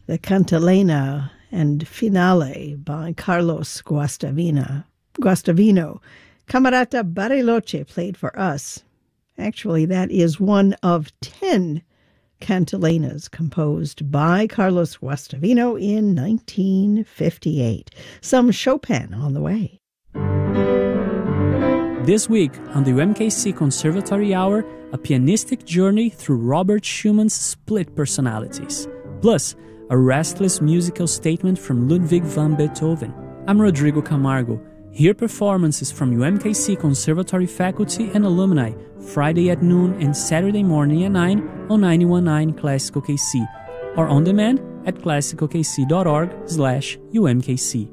the Cantilena and Finale by Carlos Guastavino. Camerata Bariloche played for us. Actually, that is one of 10 cantilenas composed by Carlos Guastavino in 1958. Some Chopin on the way. This week on the UMKC Conservatory Hour, a pianistic journey through Robert Schumann's split personalities, plus a restless musical statement from Ludwig van Beethoven. I'm Rodrigo Camargo. Hear performances from UMKC Conservatory faculty and alumni Friday at noon and Saturday morning at 9 on 91.9 Classical KC, or on demand at classicalkc.org/UMKC.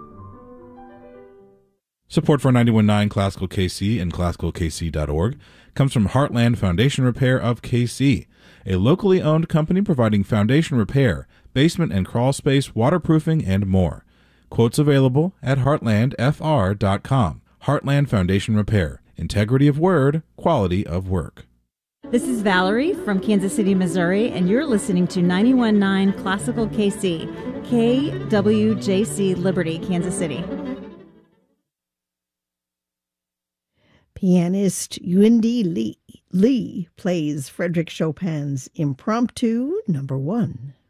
Support for 91.9 Classical KC and classicalkc.org comes from Heartland Foundation Repair of KC, a locally owned company providing foundation repair, basement and crawl space, waterproofing, and more. Quotes available at heartlandfr.com. Heartland Foundation Repair. Integrity of word, quality of work. This is Valerie from Kansas City, Missouri, and you're listening to 91.9 Classical KC, KWJC Liberty, Kansas City. Pianist Yundi Lee plays Frédéric Chopin's Impromptu No. 1.